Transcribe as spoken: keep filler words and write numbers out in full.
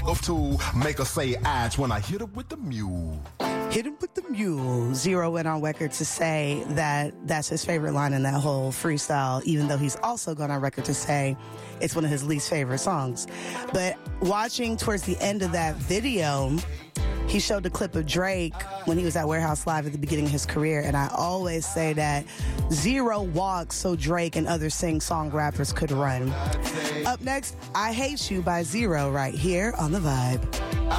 of two, make her say ads when I hit her with the mule. Hit him with the mule. Zero went on record to say that that's his favorite line in that whole freestyle, even though he's also gone on record to say it's one of his least favorite songs. But watching towards the end of that video, he showed a clip of Drake when he was at Warehouse Live at the beginning of his career, and I always say that Zero walks so Drake and other sing-song rappers could run. Up next, I Hate You by Zero right here on The Vibe.